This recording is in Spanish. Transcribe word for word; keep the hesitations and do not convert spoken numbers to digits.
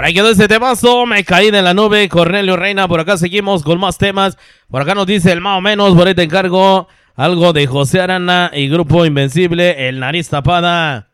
Por ahí quedó ese temazo, me caí de la nube, Cornelio Reina. Por acá seguimos con más temas. Por acá nos dice el más o menos, por ahí te encargo algo de José Arana y Grupo Invencible, El Nariz Tapada.